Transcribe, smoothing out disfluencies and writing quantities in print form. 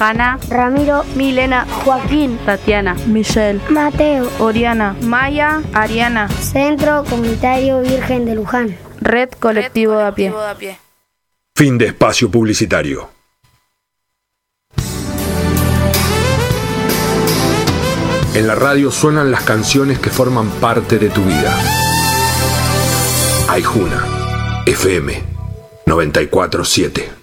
Hanna, Ramiro, Milena, Joaquín, Tatiana, Michelle, Mateo, Oriana, Maya, Ariana. Centro Comunitario Virgen de Luján. Red Colectivo de a pie. Fin de espacio publicitario. En la radio suenan las canciones que forman parte de tu vida. Aijuna, FM 94.7.